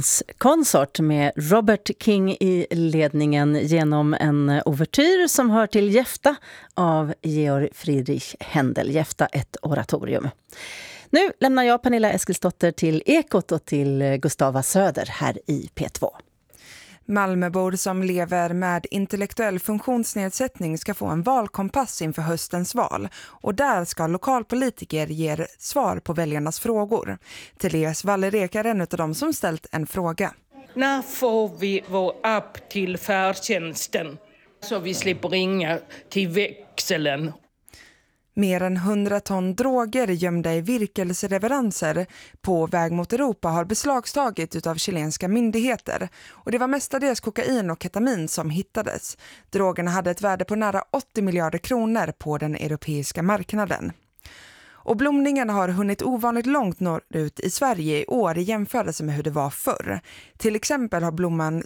Konsert med Robert King i ledningen genom en ouvertyr som hör till Jefta av Georg Friedrich Händel. Jefta, ett oratorium. Nu lämnar jag Pernilla Eskilsdotter till Ekot och till Gustava Söder här i P2. Malmöbor som lever med intellektuell funktionsnedsättning ska få en valkompass inför höstens val. Och där ska lokalpolitiker ge svar på väljarnas frågor. Therese Wallerek är en av dem som ställt en fråga. När får vi vår app till färdtjänsten så vi slipper ringa till växeln? Mer än 100 ton droger gömda i virkelsleveranser på väg mot Europa har beslagstagit utav chilenska myndigheter. Och det var mestadels kokain och ketamin som hittades. Drogerna hade ett värde på nära 80 miljarder kronor på den europeiska marknaden. Och blomningen har hunnit ovanligt långt norrut i Sverige i år i jämförelse med hur det var förr. Till exempel har blommar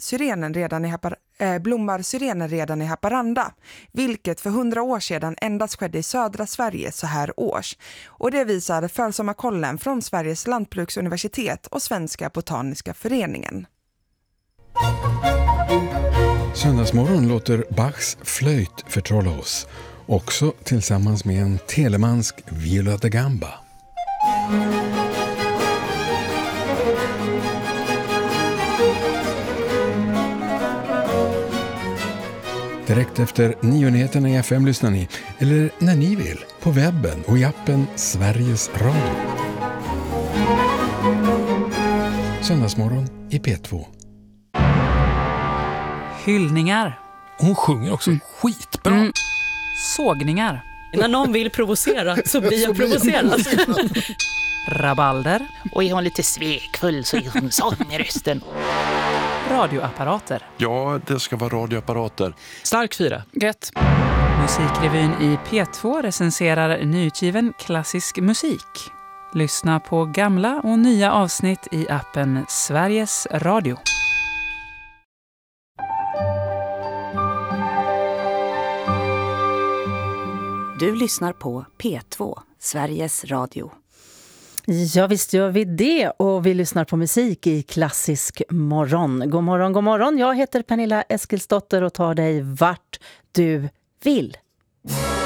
syrenen redan i Haparanda, vilket för 100 år sedan endast skedde i södra Sverige så här års. Och det visar försommarkollen från Sveriges lantbruksuniversitet och Svenska botaniska föreningen. Söndagsmorgon låter Bachs flöjt förtrolla oss. Också tillsammans med en telemansk viola da gamba. Direkt efter nyheterna i FM lyssnar ni, eller när ni vill, på webben och i appen Sveriges Radio. Söndagsmorgon i P2. Hyllningar. Hon sjunger också skitbra. Sågningar. När någon vill provocera så blir jag provocerad. Rabalder. Och är hon lite svekfull så är hon sån i rösten. Radioapparater. Ja, det ska vara radioapparater. Stark fyra. Gött. Musikrevyn i P2 recenserar nyutgiven klassisk musik. Lyssna på gamla och nya avsnitt i appen Sveriges Radio. Du lyssnar på P2, Sveriges Radio. Ja, visst gör vi det, och vi lyssnar på musik i klassisk morgon. God morgon, god morgon. Jag heter Pernilla Eskilsdotter och tar dig vart du vill.